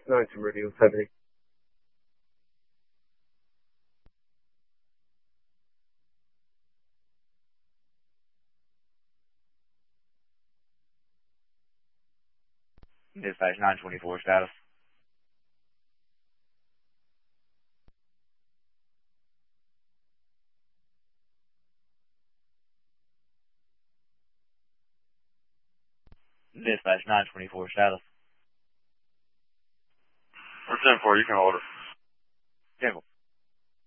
9 to Radio 70. Dispatch 924 status. Dispatch 924 status. We're 10-4, you can hold it. 10-4.